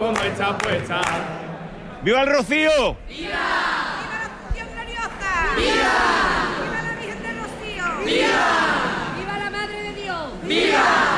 como está puesta. ¡Viva el Rocío! ¡Viva! ¡Viva la Función Gloriosa! ¡Viva! ¡Viva la Virgen del Rocío! ¡Viva! ¡Viva la Madre de Dios! ¡Viva!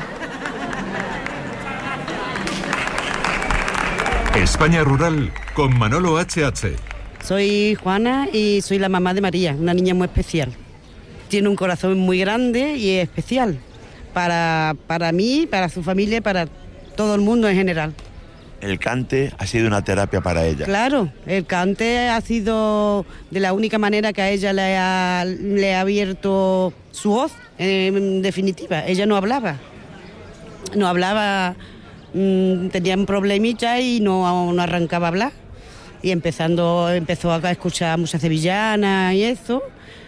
España Rural con Manolo H.H. Soy Juana y soy la mamá de María, una niña muy especial. Tiene un corazón muy grande y especial para mí, para su familia y para todo el mundo en general. El cante ha sido una terapia para ella. Claro, el cante ha sido de la única manera que a ella le ha abierto su voz, en definitiva. Ella no hablaba, tenía un problemita y no arrancaba a hablar. Y empezó a escuchar muchas sevillanas y eso.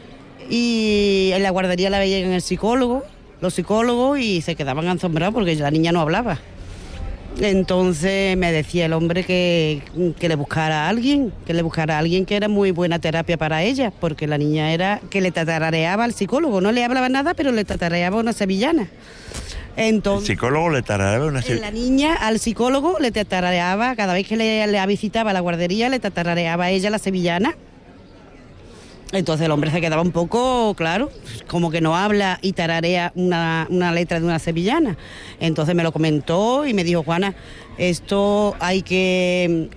Y en la guardería la veían los psicólogos, y se quedaban asombrados porque la niña no hablaba. Entonces me decía el hombre que le buscara a alguien, que era muy buena terapia para ella, porque la niña era que le tarareaba al psicólogo, no le hablaba nada, pero le tarareaba una sevillana. Entonces, ¿el psicólogo le tarareaba una sevillana? La niña al psicólogo le tarareaba, cada vez que le visitaba a la guardería, le tarareaba a ella la sevillana. Entonces el hombre se quedaba un poco, claro, como que no habla y tararea una letra de una sevillana. Entonces me lo comentó y me dijo, Juana, esto hay que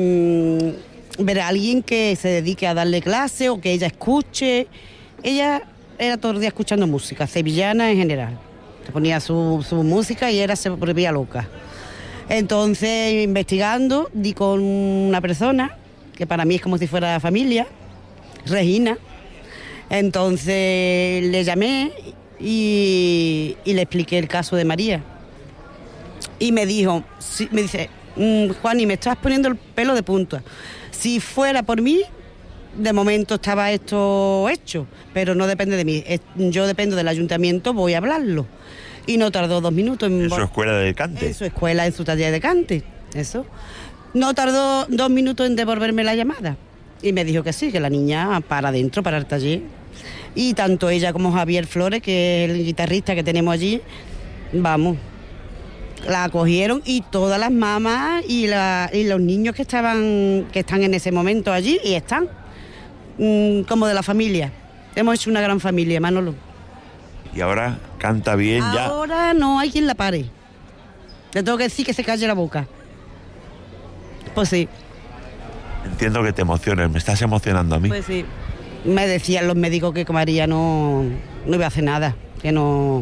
ver a alguien que se dedique a darle clase o que ella escuche. Ella era todo el día escuchando música, sevillana en general. Se ponía su música y se volvía loca. Entonces, investigando, di con una persona que para mí es como si fuera familia, Regina. Entonces le llamé y le expliqué el caso de María. Y me dijo, Juan, y me estás poniendo el pelo de punta. Si fuera por mí, de momento estaba esto hecho, pero no depende de mí. Yo dependo del ayuntamiento, voy a hablarlo. Y no tardó 2 minutos. ¿En su escuela de cante? En su escuela, en su taller de cante, eso. No tardó 2 minutos en devolverme la llamada. Y me dijo que sí, que la niña para adentro, para el taller. Y tanto ella como Javier Flores, que es el guitarrista que tenemos allí, vamos, la acogieron, y todas las mamás y los niños que están en ese momento allí, y están como de la familia. Hemos hecho una gran familia, Manolo. Y ahora canta bien ya. Ahora no hay quien la pare. Le tengo que decir que se calle la boca. Pues sí. Entiendo que te emociones, me estás emocionando a mí. Pues sí. Me decían los médicos que con María no iba a hacer nada, que no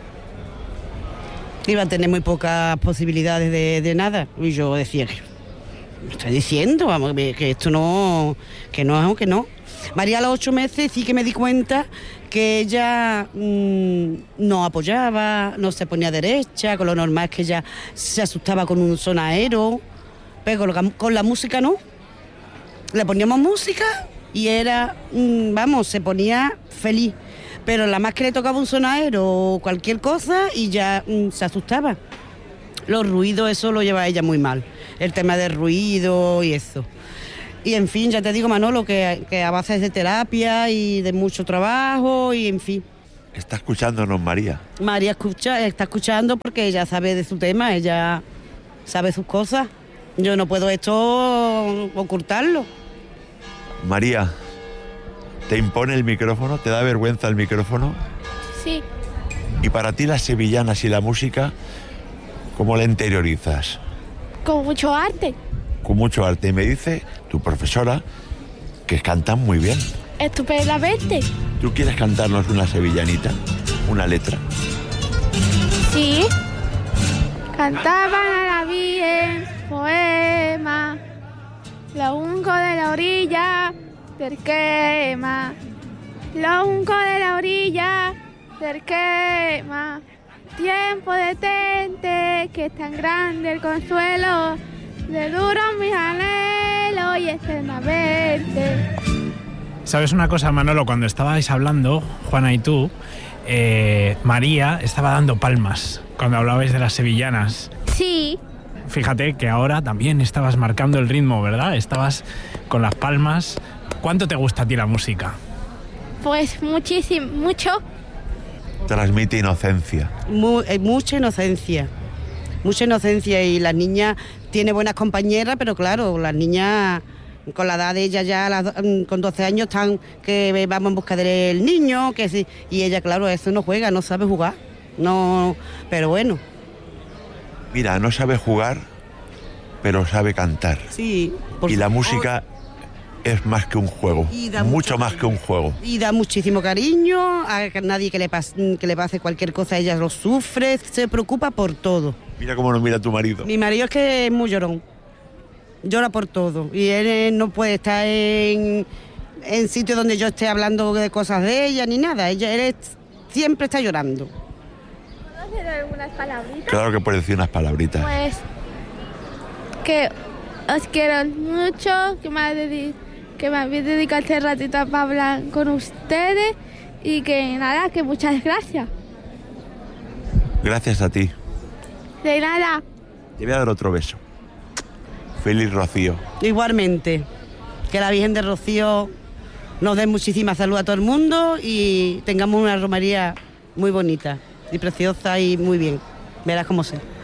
iba a tener muy pocas posibilidades de nada. Y yo decía, me estoy diciendo, vamos, que esto no, que no. María a los 8 meses sí que me di cuenta que ella no apoyaba, no se ponía derecha, con lo normal es que ella se asustaba con un sonajero, pero con la música no. Le poníamos música y era, se ponía feliz. Pero la más que le tocaba un sonajero o cualquier cosa y ya se asustaba. Los ruidos, eso lo lleva ella muy mal. El tema del ruido y eso. Y en fin, ya te digo, Manolo, que a base de terapia y de mucho trabajo y en fin. Está escuchándonos María. María está escuchando porque ella sabe de su tema, ella sabe sus cosas. Yo no puedo esto ocultarlo. María, ¿te impone el micrófono? ¿Te da vergüenza el micrófono? Sí. Y para ti las sevillanas y la música, ¿cómo la interiorizas? Con mucho arte. Con mucho arte. Y me dice tu profesora que cantan muy bien. Estupendamente. ¿Tú quieres cantarnos una sevillanita? ¿Una letra? Sí. Cantaban a la Virgen poema, lo unco de la orilla del quema, lo unco de la orilla del quema. Tiempo detente, que es tan grande el consuelo, de duro mis anhelos y eternamente. ¿Sabes una cosa, Manolo? Cuando estabais hablando, Juana y tú, María estaba dando palmas cuando hablabais de las sevillanas. Sí. Fíjate que ahora también estabas marcando el ritmo, ¿verdad? Estabas con las palmas. ¿Cuánto te gusta a ti la música? Pues muchísimo, mucho. Transmite inocencia. Mucha inocencia. mucha inocencia, y las niñas tiene buenas compañeras, pero claro, las niñas con la edad de ella ya con 12 años están que vamos en busca del niño, que sí, y ella claro, eso no juega, no sabe jugar, no, pero bueno. Mira, no sabe jugar, pero sabe cantar. Sí. Y la música es más que un juego, mucho más que un juego. Y da muchísimo cariño, a nadie que le pase cualquier cosa, ella lo sufre, se preocupa por todo. Mira cómo nos mira tu marido. Mi marido es que es muy llorón, llora por todo, y él no puede estar en sitios donde yo esté hablando de cosas de ella ni nada, él siempre está llorando. ¿Puedo hacer algunas palabritas? Claro que puedes decir unas palabritas. Pues que os quiero mucho, que me habéis dedicado este ratito para hablar con ustedes y que nada, que muchas gracias. Gracias a ti. De nada. Te voy a dar otro beso. Feliz Rocío. Igualmente, que la Virgen de Rocío nos dé muchísima salud a todo el mundo y tengamos una romería muy bonita y preciosa y muy bien. Verás cómo sea.